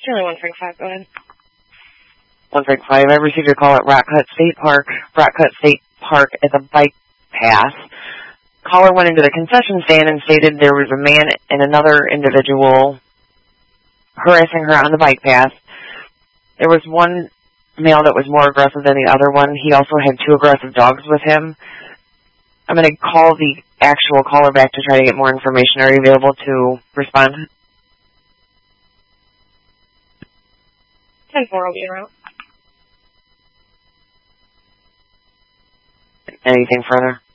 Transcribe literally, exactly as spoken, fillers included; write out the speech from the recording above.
Charlie one three five, go ahead. one three five, I received a call at Rock Cut State Park. Rock Cut State Park is a bike path. Caller went into the concession stand and stated there was a man and another individual harassing her on the bike path. There was one male that was more aggressive than the other one. He also had two aggressive dogs with him. I'm going to call the actual caller back to try to get more information. Are you available to respond? ten four will be around. Anything further?